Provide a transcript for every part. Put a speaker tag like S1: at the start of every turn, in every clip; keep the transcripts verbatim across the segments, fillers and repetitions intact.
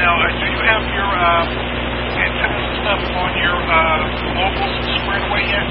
S1: Now, uh, do you have your uh, antennas and stuff on your uh, mobiles squared away yet?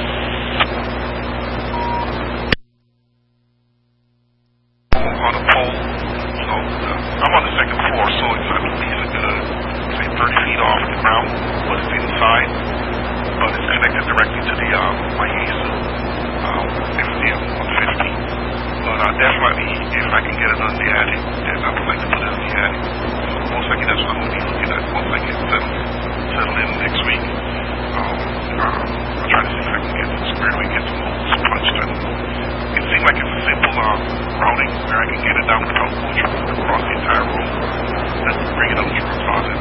S2: On a pole, so uh, I'm on the second floor, so it's, I believe it's uh, say thirty feet off the ground, but it's inside, but it's connected directly to the uh, my Yaesu um, F M one fifty. But uh, definitely, if I can get it on the attic, then I would like to put it on the attic. So most likely that's what I'm going to be looking at once I get settled, settled in next week. Um, uh, I'll try to see if I can get it squared away, get some holes punched in. It seemed like it's a simple uh, routing where I can get it down without going across the entire room and bring it up through a closet.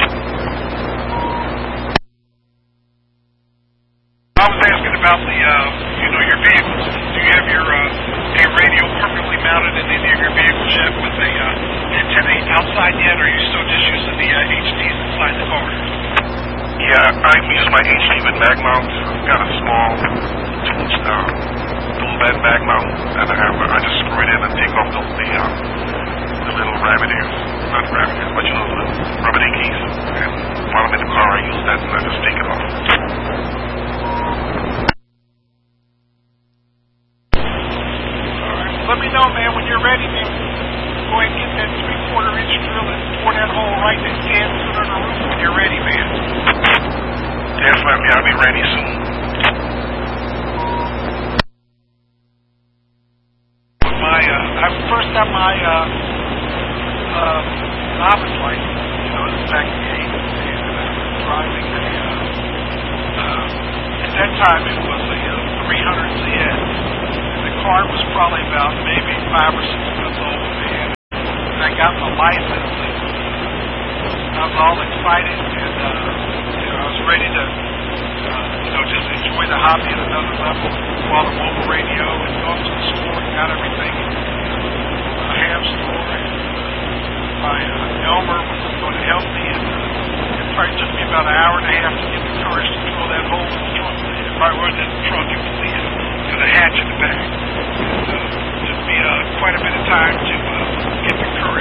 S1: I was asking about the, uh, you know, your vehicles. Do you have your uh, a radio permanently mounted in any of your vehicles yet with a uh, antenna outside yet, or are you still just using the uh, H Ds inside the car?
S2: Yeah, I use my H D with mag mount. I've got a small two inch uh, dual band mag mount, and I have I just screw it in and take off the the, uh, the little rabbit ears, not rabbit ears, but you know the little rubber keys. And while I'm in the car, I use that and I just take it off.
S1: Let me know, man, when you're ready, man. Go ahead and get that three-quarter inch drill and pour that hole right in the can, put it on the roof when you're ready, man.
S2: Definitely, I'll be ready soon.
S1: My, uh, I first got my, uh, uh, novice license, you know, it's back in the eighties, and I was driving a, uh, uh, at that time it was a uh, three hundred Z S. The car was probably about maybe five or six months old, man. And I got my license, and I was all excited, and uh, you know, I was ready to, uh, you know, just enjoy the hobby at another level. Bought a mobile radio and gone to the store and got everything in a ham store. And my uh, Elmer was going to help me, and uh, it probably took me about an hour and a half to get the courage to drill that hole in the trunk. If I wasn't in the trunk, you could see it to the hatch in the back. And, uh, it took me uh, quite a bit of time to uh, get the courage